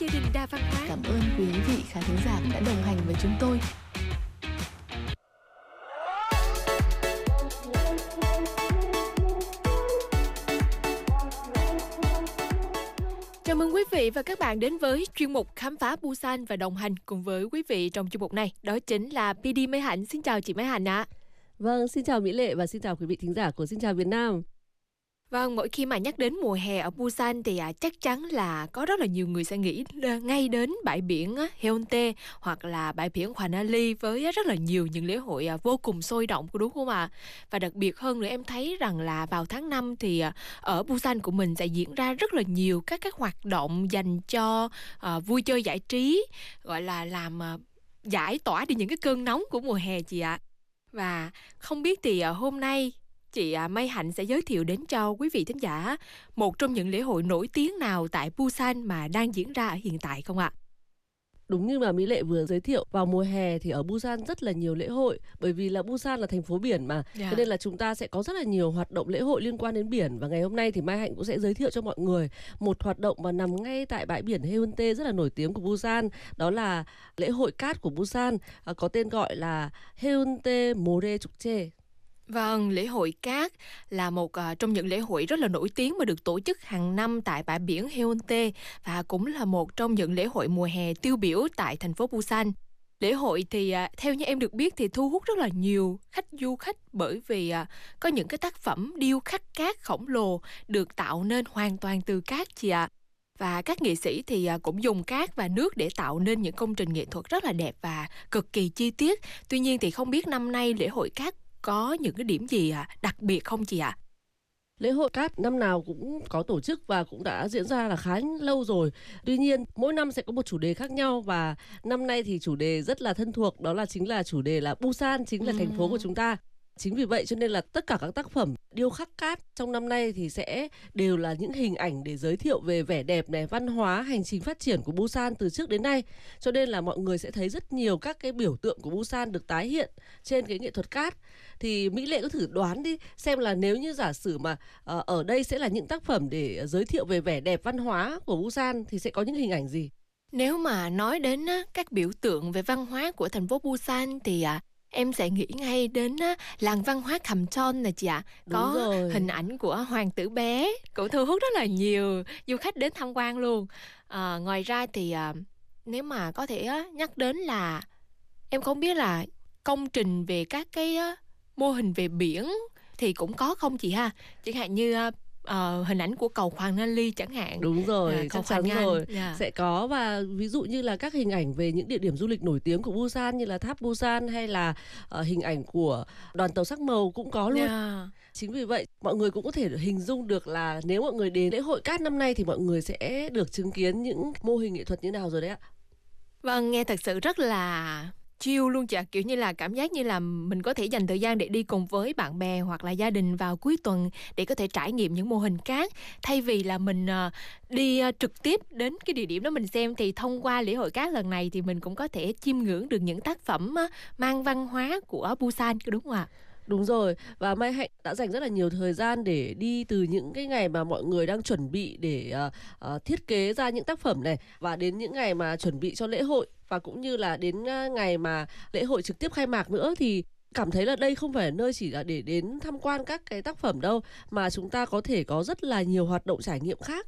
Gia đình đa văn hóa. Cảm ơn quý vị khán thính giả đã đồng hành với chúng tôi. Chào mừng quý vị và các bạn đến với chuyên mục Khám phá Busan, và đồng hành cùng với quý vị trong chuyên mục này đó chính là PD Mai Hạnh. Xin chào chị Mai Hạnh ạ. Vâng, xin chào Mỹ Lệ và xin chào quý vị thính giả của Xin chào Việt Nam. Vâng, mỗi khi mà nhắc đến mùa hè ở Busan thì chắc chắn là có rất là nhiều người sẽ nghĩ ngay đến bãi biển Haeundae hoặc là bãi biển Hwanali với rất là nhiều những lễ hội vô cùng sôi động, đúng không ạ? Và đặc biệt hơn nữa, em thấy rằng là vào tháng 5 thì ở Busan của mình sẽ diễn ra rất là nhiều các hoạt động dành cho vui chơi giải trí, gọi là làm giải tỏa đi những cái cơn nóng của mùa hè chị ạ. Và không biết thì hôm nay chị Mai Hạnh sẽ giới thiệu đến cho quý vị thính giả một trong những lễ hội nổi tiếng nào tại Busan mà đang diễn ra ở hiện tại không ạ? Đúng như mà Mỹ Lệ vừa giới thiệu, vào mùa hè thì ở Busan rất là nhiều lễ hội, bởi vì là Busan là thành phố biển mà, cho nên là chúng ta sẽ có rất là nhiều hoạt động lễ hội liên quan đến biển. Và ngày hôm nay thì Mai Hạnh cũng sẽ giới thiệu cho mọi người một hoạt động mà nằm ngay tại bãi biển Haeundae rất là nổi tiếng của Busan, đó là lễ hội cát của Busan, có tên gọi là Haeundae Moraechukje. Vâng, lễ hội cát là một trong những lễ hội rất là nổi tiếng mà được tổ chức hàng năm tại bãi biển Haeundae, và cũng là một trong những lễ hội mùa hè tiêu biểu tại thành phố Busan. Lễ hội thì theo như em được biết thì thu hút rất là nhiều du khách, bởi vì có những cái tác phẩm điêu khắc cát khổng lồ được tạo nên hoàn toàn từ cát chị ạ. Và các nghệ sĩ thì cũng dùng cát và nước để tạo nên những công trình nghệ thuật rất là đẹp và cực kỳ chi tiết. Tuy nhiên thì không biết năm nay lễ hội cát có những cái điểm gì đặc biệt không chị ạ? Lễ hội cát năm nào cũng có tổ chức và cũng đã diễn ra là khá lâu rồi. Tuy nhiên, mỗi năm sẽ có một chủ đề khác nhau, và năm nay thì chủ đề rất là thân thuộc, đó là chính là chủ đề là Busan, chính là thành phố của chúng ta. Chính vì vậy cho nên là tất cả các tác phẩm điêu khắc cát trong năm nay thì sẽ đều là những hình ảnh để giới thiệu về vẻ đẹp này, văn hóa, hành trình phát triển của Busan từ trước đến nay. Cho nên là mọi người sẽ thấy rất nhiều các cái biểu tượng của Busan được tái hiện trên cái nghệ thuật cát. Thì Mỹ Lệ có thử đoán đi, xem là nếu như giả sử mà ở đây sẽ là những tác phẩm để giới thiệu về vẻ đẹp văn hóa của Busan thì sẽ có những hình ảnh gì? Nếu mà nói đến các biểu tượng về văn hóa của thành phố Busan thì em sẽ nghĩ ngay đến làng văn hóa Kamcheon này chị ạ. Có hình ảnh của hoàng tử bé cũng thu hút rất là nhiều du khách đến tham quan luôn. Ngoài ra thì nếu mà có thể nhắc đến là em không biết là công trình về các cái mô hình về biển thì cũng có không chị ha? Chẳng hạn như hình ảnh của cầu Hwanali chẳng hạn. Đúng rồi, chắc chắn rồi. Sẽ có, và ví dụ như là các hình ảnh về những địa điểm du lịch nổi tiếng của Busan như là tháp Busan, hay là hình ảnh của đoàn tàu sắc màu cũng có luôn. Chính vì vậy mọi người cũng có thể hình dung được là nếu mọi người đến lễ hội cát năm nay thì mọi người sẽ được chứng kiến những mô hình nghệ thuật như nào rồi đấy ạ. Vâng, nghe thật sự rất là chill luôn chị ạ, kiểu như là cảm giác như là mình có thể dành thời gian để đi cùng với bạn bè hoặc là gia đình vào cuối tuần để có thể trải nghiệm những mô hình cát, thay vì là mình đi trực tiếp đến cái địa điểm đó mình xem. Thì thông qua lễ hội cát lần này thì mình cũng có thể chiêm ngưỡng được những tác phẩm mang văn hóa của Busan, đúng không ạ? Đúng rồi, và Mai Hạnh đã dành rất là nhiều thời gian để đi từ những cái ngày mà mọi người đang chuẩn bị để thiết kế ra những tác phẩm này, và đến những ngày mà chuẩn bị cho lễ hội, và cũng như là đến ngày mà lễ hội trực tiếp khai mạc nữa. Thì cảm thấy là đây không phải là nơi chỉ là để đến tham quan các cái tác phẩm đâu, mà chúng ta có thể có rất là nhiều hoạt động trải nghiệm khác